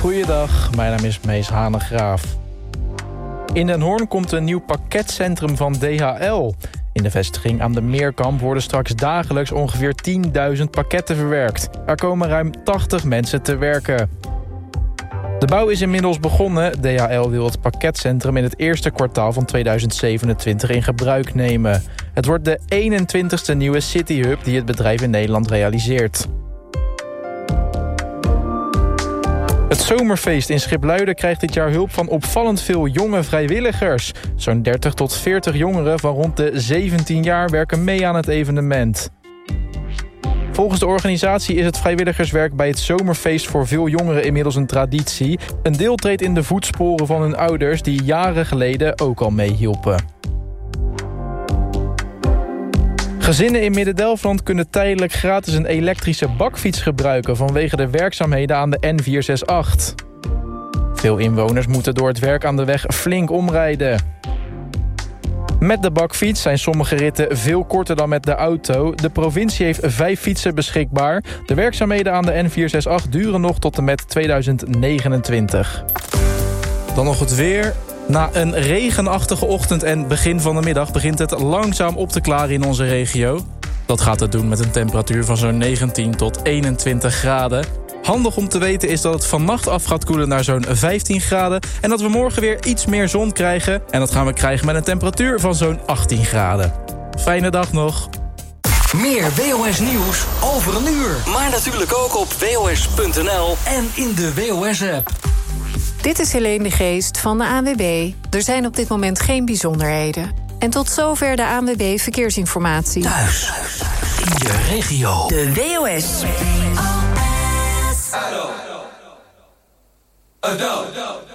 Goeiedag, mijn naam is Mees Hanegraaf. In Den Hoorn komt een nieuw pakketcentrum van DHL. In de vestiging aan de Meerkamp worden straks dagelijks ongeveer 10.000 pakketten verwerkt. Er komen ruim 80 mensen te werken. De bouw is inmiddels begonnen. DHL wil het pakketcentrum in het eerste kwartaal van 2027 in gebruik nemen. Het wordt de 21ste nieuwe cityhub die het bedrijf in Nederland realiseert. Het zomerfeest in Schipluiden krijgt dit jaar hulp van opvallend veel jonge vrijwilligers. Zo'n 30 tot 40 jongeren van rond de 17 jaar werken mee aan het evenement. Volgens de organisatie is het vrijwilligerswerk bij het zomerfeest voor veel jongeren inmiddels een traditie. Een deel treedt in de voetsporen van hun ouders die jaren geleden ook al meehielpen. Gezinnen in Midden-Delfland kunnen tijdelijk gratis een elektrische bakfiets gebruiken vanwege de werkzaamheden aan de N468. Veel inwoners moeten door het werk aan de weg flink omrijden. Met de bakfiets zijn sommige ritten veel korter dan met de auto. De provincie heeft 5 fietsen beschikbaar. De werkzaamheden aan de N468 duren nog tot en met 2029. Dan nog het weer. Na een regenachtige ochtend en begin van de middag begint het langzaam op te klaren in onze regio. Dat gaat het doen met een temperatuur van zo'n 19 tot 21 graden. Handig om te weten is dat het vannacht af gaat koelen naar zo'n 15 graden... en dat we morgen weer iets meer zon krijgen. En dat gaan we krijgen met een temperatuur van zo'n 18 graden. Fijne dag nog. Meer WOS nieuws over een uur. Maar natuurlijk ook op WOS.nl en in de WOS-app. Dit is Helene de Geest van de ANWB. Er zijn op dit moment geen bijzonderheden. En tot zover de ANWB Verkeersinformatie. Thuis, in de regio. De WOS. Adult.